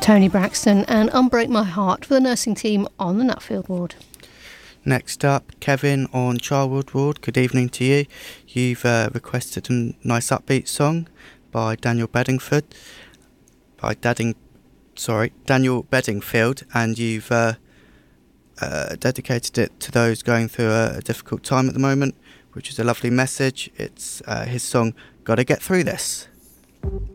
Tony Braxton and Unbreak My Heart for the nursing team on the Nutfield ward. Next up, Kevin on Charwood ward. Good evening to you. You've requested a nice upbeat song by Daniel Bedingfield, and you've dedicated it to those going through a difficult time at the moment, which is a lovely message. It's his song, Gotta Get Through This.